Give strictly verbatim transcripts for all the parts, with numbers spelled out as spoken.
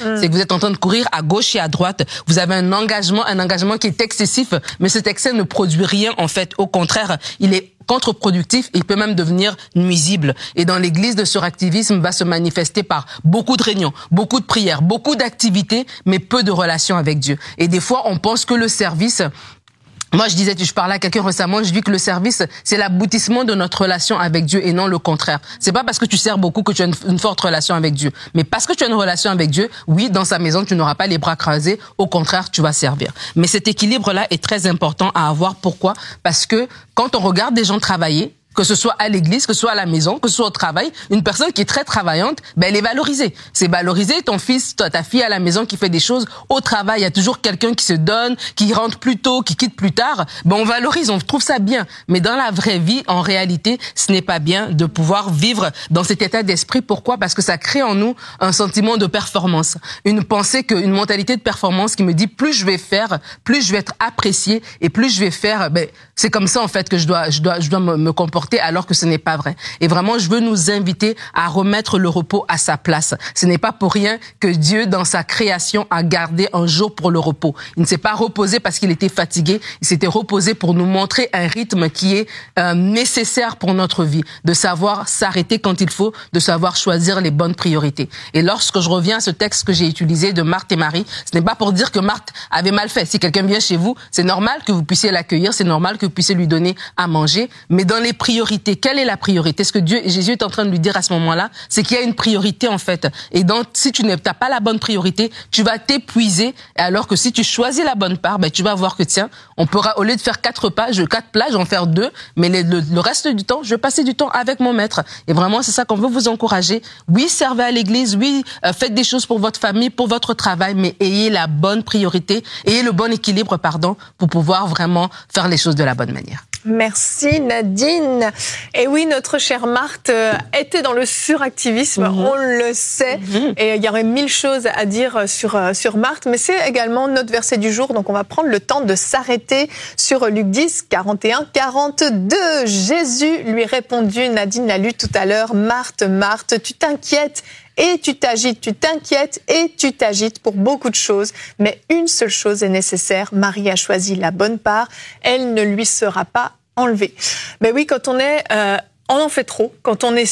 Mmh. C'est que vous êtes en train de courir à gauche et à droite. Vous avez un engagement, un engagement qui est excessif, mais cet excès ne produit rien en fait. Au contraire, il est contre-productif, il peut même devenir nuisible. Et dans l'église, de suractivisme va se manifester par beaucoup de réunions, beaucoup de prières, beaucoup d'activités, mais peu de relations avec Dieu. Et des fois, on pense que le service... Moi, je disais, je parlais à quelqu'un récemment, je dis que le service, c'est l'aboutissement de notre relation avec Dieu et non le contraire. C'est pas parce que tu sers beaucoup que tu as une, une forte relation avec Dieu. Mais parce que tu as une relation avec Dieu, oui, dans sa maison, tu n'auras pas les bras croisés. Au contraire, tu vas servir. Mais cet équilibre-là est très important à avoir. Pourquoi? Parce que quand on regarde des gens travailler, que ce soit à l'église, que ce soit à la maison, que ce soit au travail, une personne qui est très travaillante, ben elle est valorisée. C'est valorisé. Ton fils, toi, ta fille à la maison qui fait des choses, au travail, il y a toujours quelqu'un qui se donne, qui rentre plus tôt, qui quitte plus tard. Ben on valorise, on trouve ça bien. Mais dans la vraie vie, en réalité, ce n'est pas bien de pouvoir vivre dans cet état d'esprit. Pourquoi? Parce que ça crée en nous un sentiment de performance, une pensée, que, une mentalité de performance qui me dit plus je vais faire, plus je vais être apprécié et plus je vais faire. Ben c'est comme ça en fait que je dois, je dois, je dois me, me comporter. Alors que ce n'est pas vrai. Et vraiment, je veux nous inviter à remettre le repos à sa place. Ce n'est pas pour rien que Dieu, dans sa création, a gardé un jour pour le repos. Il ne s'est pas reposé parce qu'il était fatigué. Il s'était reposé pour nous montrer un rythme qui est euh, nécessaire pour notre vie. De savoir s'arrêter quand il faut, de savoir choisir les bonnes priorités. Et lorsque je reviens à ce texte que j'ai utilisé de Marthe et Marie, ce n'est pas pour dire que Marthe avait mal fait. Si quelqu'un vient chez vous, c'est normal que vous puissiez l'accueillir, c'est normal que vous puissiez lui donner à manger. Mais dans les priorités, quelle est la priorité? Ce que Dieu, Jésus est en train de lui dire à ce moment-là, c'est qu'il y a une priorité en fait. Et donc, si tu n'as pas la bonne priorité, tu vas t'épuiser. Alors que si tu choisis la bonne part, ben tu vas voir que tiens, on pourra, au lieu de faire quatre pas, je quatre plats, j'en faire deux, mais le, le, le reste du temps, je vais passer du temps avec mon maître. Et vraiment, c'est ça qu'on veut vous encourager. Oui, servez à l'église, oui, euh, faites des choses pour votre famille, pour votre travail, mais ayez la bonne priorité, ayez le bon équilibre, pardon, pour pouvoir vraiment faire les choses de la bonne manière. Merci Nadine. Et oui, notre chère Marthe était dans le suractivisme, mmh. on le sait. Mmh. Et il y aurait mille choses à dire sur, sur Marthe, mais c'est également notre verset du jour. Donc on va prendre le temps de s'arrêter sur Luc dix, quarante et un, quarante-deux. Jésus lui répondit, Nadine l'a lu tout à l'heure, Marthe, Marthe, tu t'inquiètes et tu t'agites, tu t'inquiètes et tu t'agites pour beaucoup de choses. Mais une seule chose est nécessaire. Marie a choisi la bonne part. Elle ne lui sera pas enlevée. Mais oui, quand on est... Euh, on en fait trop. Quand on est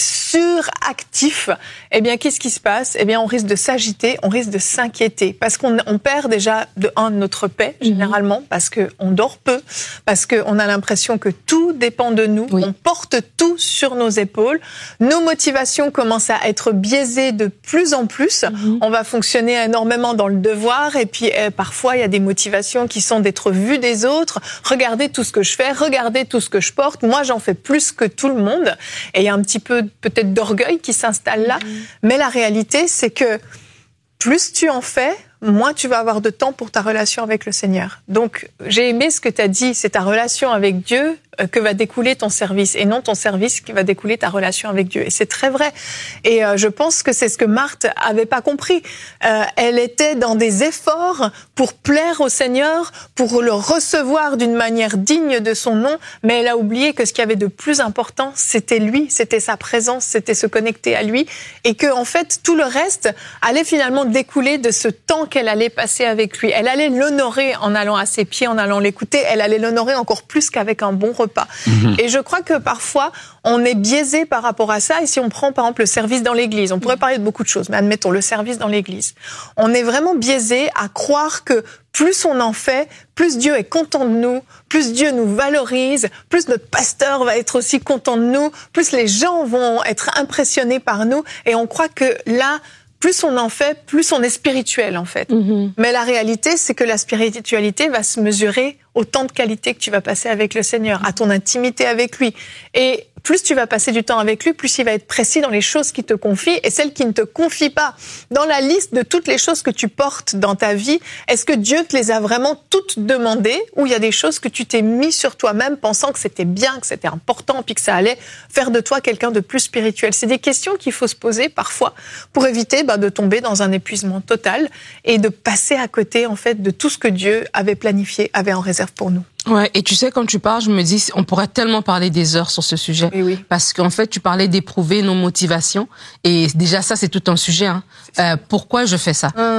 suractif, eh bien, qu'est-ce qui se passe? Eh bien, on risque de s'agiter, on risque de s'inquiéter. Parce qu'on on perd déjà, de un, notre paix, généralement, mmh. parce qu'on dort peu, parce qu'on a l'impression que tout dépend de nous. Oui. On porte tout sur nos épaules. Nos motivations commencent à être biaisées de plus en plus. Mmh. On va fonctionner énormément dans le devoir. Et puis, eh, parfois, il y a des motivations qui sont d'être vues des autres. Regardez tout ce que je fais, regardez tout ce que je porte. Moi, j'en fais plus que tout le monde. Et il y a un petit peu peut-être d'orgueil qui s'installe là. Mmh. Mais la réalité, c'est que plus tu en fais, moins tu vas avoir de temps pour ta relation avec le Seigneur. Donc, j'ai aimé ce que tu as dit, c'est ta relation avec Dieu que va découler ton service, et non ton service qui va découler ta relation avec Dieu. Et c'est très vrai. Et euh, je pense que c'est ce que Marthe avait pas compris. Euh, elle était dans des efforts pour plaire au Seigneur, pour le recevoir d'une manière digne de son nom, mais elle a oublié que ce qui avait de plus important, c'était lui, c'était sa présence, c'était se connecter à lui, et que en fait, tout le reste allait finalement découler de ce temps qu'elle allait passer avec lui. Elle allait l'honorer en allant à ses pieds, en allant l'écouter. Elle allait l'honorer encore plus qu'avec un bon repas. Mmh. Et je crois que parfois, on est biaisé par rapport à ça. Et si on prend par exemple le service dans l'église, on pourrait parler de beaucoup de choses, mais admettons le service dans l'église. On est vraiment biaisé à croire que plus on en fait, plus Dieu est content de nous, plus Dieu nous valorise, plus notre pasteur va être aussi content de nous, plus les gens vont être impressionnés par nous. Et on croit que là, plus on en fait, plus on est spirituel, en fait. Mm-hmm. Mais la réalité, c'est que la spiritualité va se mesurer au temps de qualité que tu vas passer avec le Seigneur, à ton intimité avec lui. Et plus tu vas passer du temps avec lui, plus il va être précis dans les choses qu'il te confie, et celles qui ne te confie pas. Dans la liste de toutes les choses que tu portes dans ta vie, est-ce que Dieu te les a vraiment toutes demandées, ou il y a des choses que tu t'es mis sur toi-même pensant que c'était bien, que c'était important, puis que ça allait faire de toi quelqu'un de plus spirituel? C'est des questions qu'il faut se poser parfois pour éviter bah, de tomber dans un épuisement total et de passer à côté en fait de tout ce que Dieu avait planifié, avait en réserve pour nous. Ouais, et tu sais, quand tu parles, je me dis, on pourrait tellement parler des heures sur ce sujet. Oui, oui. Parce qu'en fait, tu parlais d'éprouver nos motivations. Et déjà, ça, c'est tout un sujet. Hein. Euh, pourquoi je fais ça? Hum.